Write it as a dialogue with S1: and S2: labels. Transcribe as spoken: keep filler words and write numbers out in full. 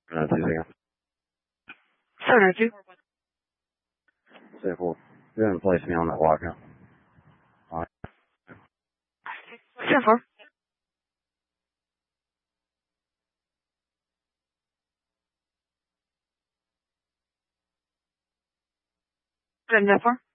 S1: Uh, two seconds.
S2: Sonar two.
S1: Seven four. Go ahead and place me on that lockout. Alright.
S2: Seven four. Seven four.